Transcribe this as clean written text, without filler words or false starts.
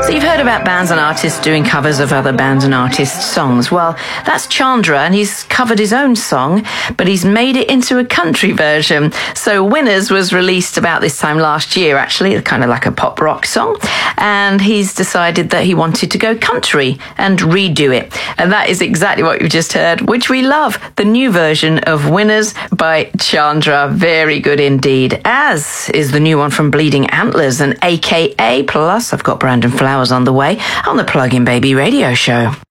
So you've heard about bands and artists doing covers of other bands and artists' songs. Well, that's Chandra, and he's covered his own song, but he's made it into a country version. So Winners was released about this time last year, actually, kind of like a pop rock song. And he's decided that he wanted to go country and redo it. And that is exactly what you've just heard, which we love. The new version of Winners by Chandra. Very good indeed. As is the new one from Bleeding Antlers and AKA. Plus, I've got Brandon Flowers on the way on the Plug-in Baby Radio Show.